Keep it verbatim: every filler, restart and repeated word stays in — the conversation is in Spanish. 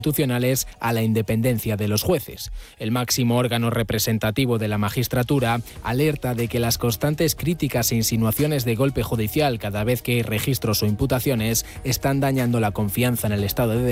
constitucionales a la independencia de los jueces. El máximo órgano representativo de la magistratura alerta de que las constantes críticas e insinuaciones de golpe judicial cada vez que hay registros o imputaciones están dañando la confianza en el Estado de Derecho